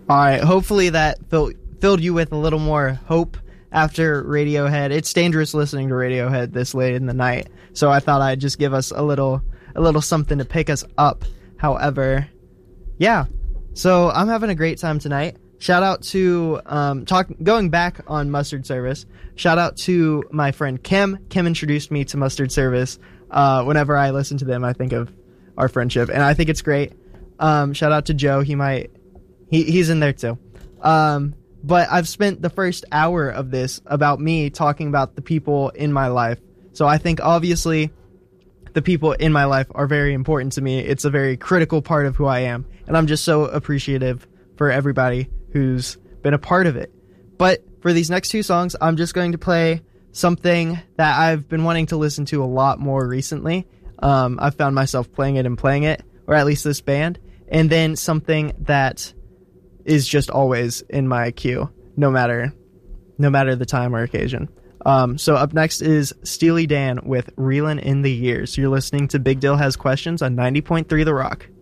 All right, hopefully that filled you with a little more hope after Radiohead. It's dangerous listening to Radiohead this late in the night, so I thought I'd just give us a little something to pick us up. However, yeah, so I'm having a great time tonight. Shout out to going back on Mustard Service. Shout out to my friend Kim. Kim introduced me to Mustard Service. Whenever I listen to them, I think of our friendship, and I think it's great. Shout out to Joe. He's in there too. But I've spent the first hour of this about me talking about the people in my life. So I think obviously the people in my life are very important to me. It's a very critical part of who I am. And I'm just so appreciative for everybody who's been a part of it. But for these next two songs, I'm just going to play something that I've been wanting to listen to a lot more recently. I've found myself playing it, or at least this band. And then something that is just always in my queue, no matter the time or occasion. So up next is Steely Dan with Reelin' in the Years. You're listening to Big Dill Has Questions on 90.3 The Rock.